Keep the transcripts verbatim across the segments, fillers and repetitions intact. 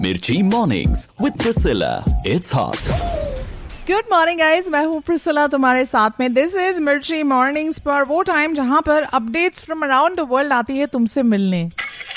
Mirchi Mornings with Priscilla. It's hot. Good morning guys, मैं हूँ Priscilla तुम्हारे साथ में. दिस इज मिर्ची मॉर्निंग्स पर वो टाइम जहाँ पर updates from around the world आती है तुमसे मिलने.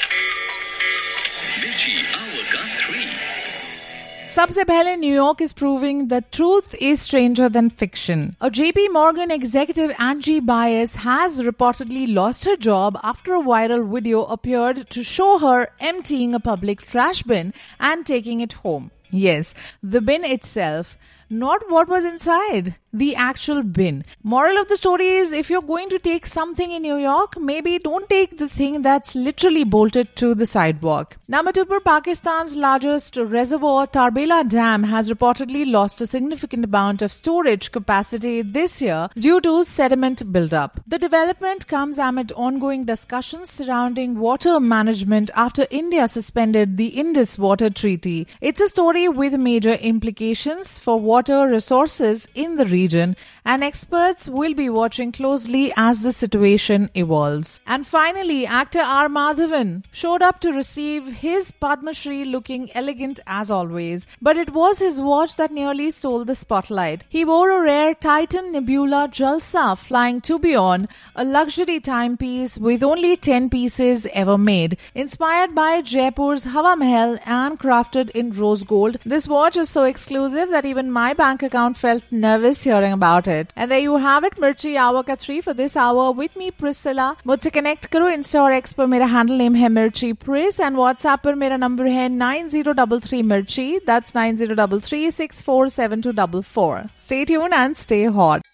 सबसे पहले New York is proving that truth is stranger than fiction. A J P Morgan executive, Angie Bias, has reportedly lost her job after a viral video appeared to show her emptying a public trash bin and taking it home. Yes, the bin itself. Not what was inside, the actual bin. Moral of the story is, if you're going to take something in New York, maybe don't take the thing that's literally bolted to the sidewalk. Number two, Pakistan's largest reservoir, Tarbela Dam, has reportedly lost a significant amount of storage capacity this year due to sediment buildup. The development comes amid ongoing discussions surrounding water management after India suspended the Indus Water Treaty. It's a story with major implications for water water resources in the region, and experts will be watching closely as the situation evolves. And finally, actor R. Madhavan showed up to receive his Padma Shri looking elegant as always, but it was his watch that nearly stole the spotlight. He wore a rare Titan Nebula Jalsa flying to beyond, a luxury timepiece with only ten pieces ever made, inspired by Jaipur's Hawa Mahal and crafted in rose gold. This watch is so exclusive that even my bank account felt nervous hearing about it. And there you have it, Mirchi hour ka three for this hour with me, Priscilla. मुझसे connect करो Insta और X पर मेरा handle name है Mirchi Pris, and WhatsApp पर मेरा number है nine zero three three Mirchi. That's nine zero three three six four seven two four four. Stay tuned and stay hot.